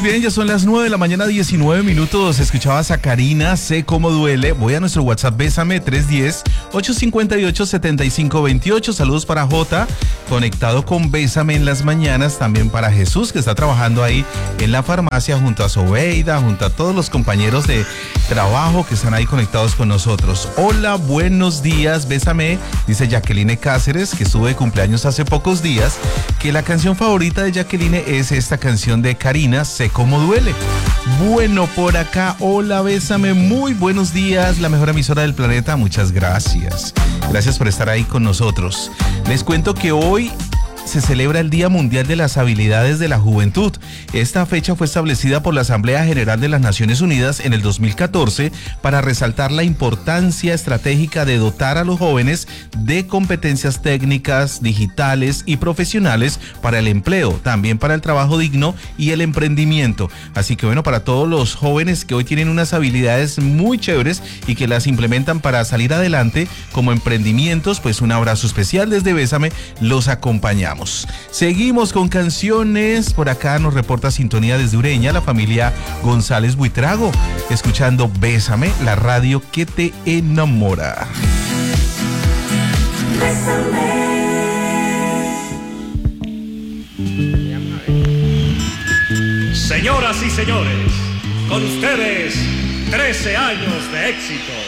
bien, ya son las 9 de la mañana, 19 minutos. Escuchabas a Karina, Sé Cómo Duele. Voy a nuestro WhatsApp, Bésame, 310-858-7528. Saludos para Jota, conectado con Bésame en las mañanas. También para Jesús, que está trabajando ahí en la farmacia junto a Sobeida, junto a todos los compañeros de trabajo que están ahí conectados con nosotros. Hola, buenos días, Bésame. Dice Jacqueline Cáceres, que estuvo de cumpleaños hace pocos días, que la canción favorita de Jacqueline es esta canción de Karina, Sé Cómo Duele. Bueno, por acá, hola, Bésame, muy buenos días, la mejor emisora del planeta, muchas gracias. Gracias por estar ahí con nosotros. Les cuento que hoy se celebra el Día Mundial de las Habilidades de la Juventud. Esta fecha fue establecida por la Asamblea General de las Naciones Unidas en el 2014 para resaltar la importancia estratégica de dotar a los jóvenes de competencias técnicas, digitales y profesionales para el empleo, también para el trabajo digno y el emprendimiento. Así que bueno, para todos los jóvenes que hoy tienen unas habilidades muy chéveres y que las implementan para salir adelante como emprendimientos, pues un abrazo especial desde Bésame, los acompañamos. Seguimos con canciones. Por acá nos reporta sintonía desde Ureña la familia González Buitrago, escuchando Bésame, la radio que te enamora. Señoras y señores, con ustedes 13 años de éxito.